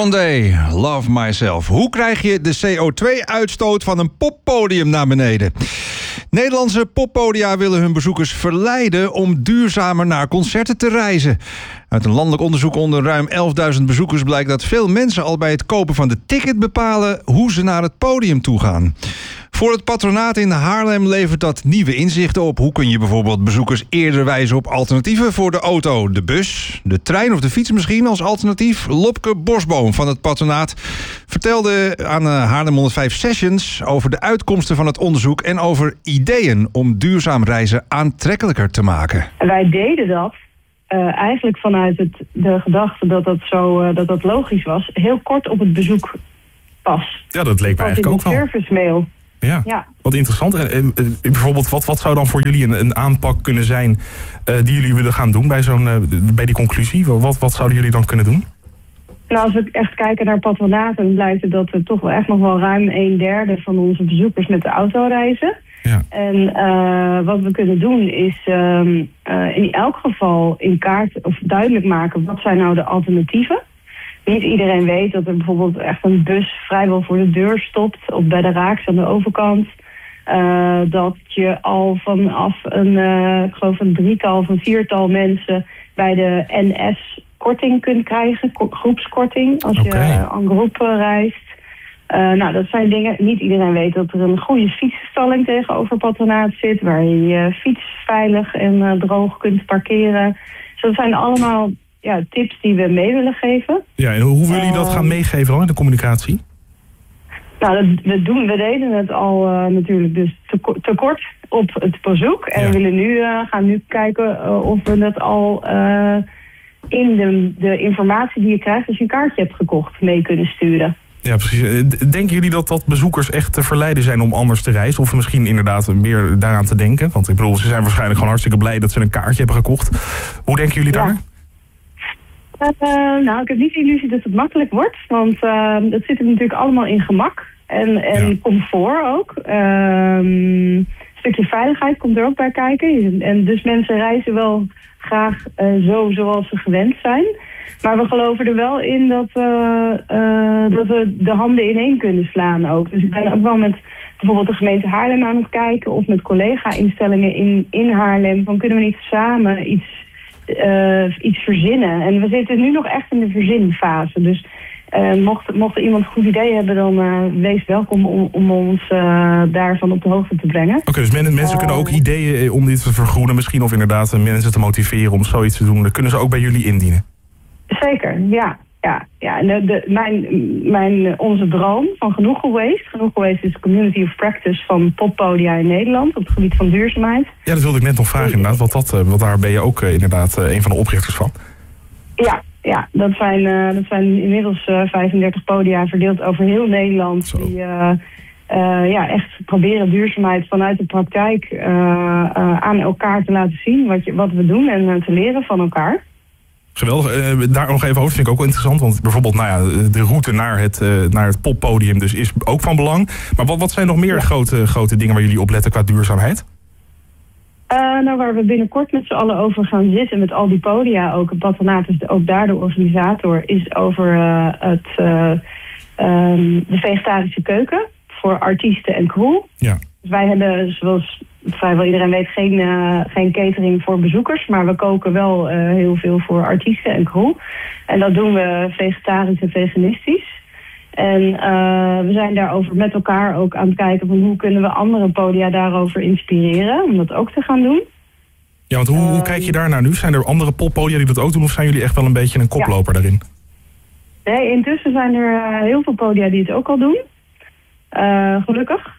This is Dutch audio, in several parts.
Grande, Love Myself. Hoe krijg je de CO2-uitstoot van een poppodium naar beneden? Nederlandse poppodia willen hun bezoekers verleiden om duurzamer naar concerten te reizen. Uit een landelijk onderzoek onder ruim 11.000 bezoekers blijkt dat veel mensen al bij het kopen van de ticket bepalen hoe ze naar het podium toe gaan. Voor het patronaat in Haarlem levert dat nieuwe inzichten op. Hoe kun je bijvoorbeeld bezoekers eerder wijzen op alternatieven voor de auto, de bus, de trein of de fiets misschien als alternatief? Lopke Bosboom van het patronaat vertelde aan Haarlem 105 Sessions over de uitkomsten van het onderzoek en over ideeën om duurzaam reizen aantrekkelijker te maken. En wij deden dat eigenlijk vanuit de gedachte dat dat logisch was, heel kort op het bezoek pas. Ja, dat leek me eigenlijk ook wel. Service mail. Ja, wat interessant. En bijvoorbeeld, wat zou dan voor jullie een aanpak kunnen zijn die jullie willen gaan doen bij die conclusie? Wat zouden jullie dan kunnen doen? Nou, als we echt kijken naar patronaten, blijkt het dat we toch wel echt nog wel ruim 1/3 van onze bezoekers met de auto reizen. Ja. En wat we kunnen doen is in elk geval in kaart of duidelijk maken wat zijn nou de alternatieven. Niet iedereen weet dat er bijvoorbeeld echt een bus vrijwel voor de deur stopt of bij de Raaks aan de overkant. Dat je al vanaf ik geloof een 3-tal of een 4-tal mensen bij de NS korting kunt krijgen, groepskorting, als je aan groep reist. Nou, dat zijn dingen. Niet iedereen weet dat er een goede fietsenstalling tegenover patronaat zit, waar je je fiets veilig en droog kunt parkeren. Dus dat zijn allemaal tips die we mee willen geven. Ja, en hoe willen jullie dat gaan meegeven dan in de communicatie? Nou, we deden het al natuurlijk dus te kort op het bezoek. En we willen gaan nu kijken of we dat al in de informatie die je krijgt als je een kaartje hebt gekocht mee kunnen sturen. Ja, precies. Denken jullie dat bezoekers echt te verleiden zijn om anders te reizen? Of misschien inderdaad meer daaraan te denken? Want ik bedoel, ze zijn waarschijnlijk gewoon hartstikke blij dat ze een kaartje hebben gekocht. Hoe denken jullie daar? Nou, ik heb niet de illusie dat het makkelijk wordt. Want dat zit er natuurlijk allemaal in gemak. En comfort ook. Een stukje veiligheid komt er ook bij kijken. En dus mensen reizen wel graag zoals ze gewend zijn. Maar we geloven er wel in dat we de handen ineen kunnen slaan ook. Dus ik ben ook wel met bijvoorbeeld de gemeente Haarlem aan het kijken, of met collega-instellingen in Haarlem, van kunnen we niet samen iets verzinnen. En we zitten nu nog echt in de verzinfase. Dus mocht iemand een goed idee hebben, dan wees welkom om ons daarvan op de hoogte te brengen. Oké, dus mensen kunnen ook ideeën om dit te vergroenen misschien, of inderdaad mensen te motiveren om zoiets te doen. Dat kunnen ze ook bij jullie indienen. Zeker, ja. En onze droom van Genoeg Geweest. Genoeg Geweest is Community of Practice van poppodia in Nederland op het gebied van duurzaamheid. Ja, dat wilde ik net nog vragen inderdaad. Want daar ben je ook inderdaad een van de oprichters van. Ja, dat zijn inmiddels 35 podia verdeeld over heel Nederland. Zo. Die echt proberen duurzaamheid vanuit de praktijk aan elkaar te laten zien. Wat we doen en te leren van elkaar. Geweldig. Daar nog even over, vind ik ook wel interessant. Want bijvoorbeeld de route naar het poppodium dus is ook van belang. Maar wat zijn nog meer grote dingen waar jullie op letten qua duurzaamheid? Waar we binnenkort met z'n allen over gaan zitten, met al die podia ook. Het patronaat is ook daar de organisator, is over de vegetarische keuken voor artiesten en crew. Ja. Dus wij hebben, zoals vrijwel iedereen weet, geen catering voor bezoekers, maar we koken wel heel veel voor artiesten en crew. En dat doen we vegetarisch en veganistisch. En we zijn daarover met elkaar ook aan het kijken van hoe kunnen we andere podia daarover inspireren om dat ook te gaan doen. Ja, want hoe kijk je daar naar nu? Zijn er andere poppodia die dat ook doen, of zijn jullie echt wel een beetje een koploper daarin? Nee, intussen zijn er heel veel podia die het ook al doen. Gelukkig.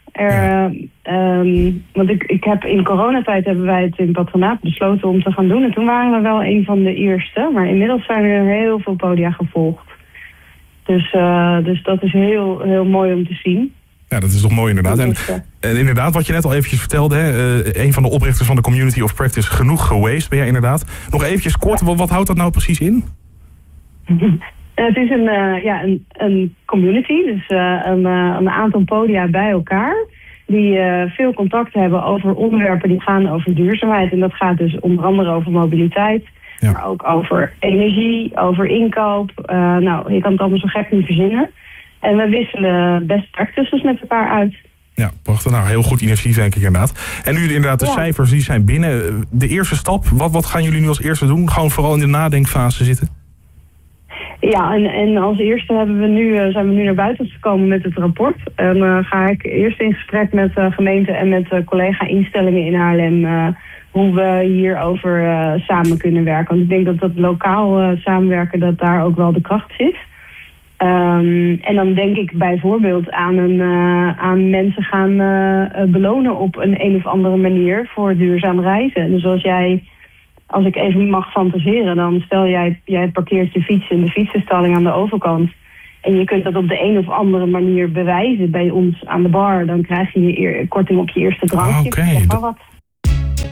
Want ik heb in coronatijd hebben wij het in patronaat besloten om te gaan doen. En toen waren we wel een van de eerste. Maar inmiddels zijn er heel veel podia gevolgd. Dus dat is heel, heel mooi om te zien. Ja, dat is toch mooi inderdaad. En inderdaad, wat je net al eventjes vertelde, een van de oprichters van de Community of Practice, Genoeg Geweest, ben jij inderdaad. Nog eventjes kort, wat houdt dat nou precies in? Het is een community, dus een aantal podia bij elkaar, die veel contact hebben over onderwerpen die gaan over duurzaamheid. En dat gaat dus onder andere over mobiliteit, Ja. Maar ook over energie, over inkoop. Je kan het allemaal zo gek niet verzinnen. En we wisselen best practices met elkaar uit. Ja, prachtig. Nou, heel goed initiatief denk ik inderdaad. En nu inderdaad de cijfers die zijn binnen. De eerste stap, wat gaan jullie nu als eerste doen? Gewoon vooral in de nadenkfase zitten? Ja, en als eerste zijn we nu naar buiten gekomen met het rapport. En ga ik eerst in gesprek met gemeenten en met collega-instellingen in Haarlem hoe we hierover samen kunnen werken. Want ik denk dat lokaal samenwerken, dat daar ook wel de kracht zit. En dan denk ik bijvoorbeeld aan mensen gaan belonen op een of andere manier voor duurzaam reizen. Dus als ik even mag fantaseren, dan stel jij parkeert je fiets in de fietsenstalling aan de overkant. En je kunt dat op de een of andere manier bewijzen bij ons aan de bar. Dan krijg je korting op je eerste drankje. Oké.